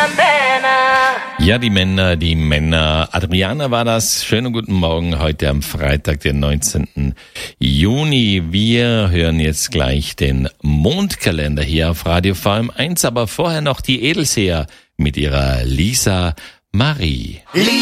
Ja, die Männer. Adriana war das. Schönen guten Morgen heute am Freitag, den 19. Juni. Wir hören jetzt gleich den Mondkalender hier auf Radio VM1, aber vorher noch die Edelseher mit ihrer Lisa Marie.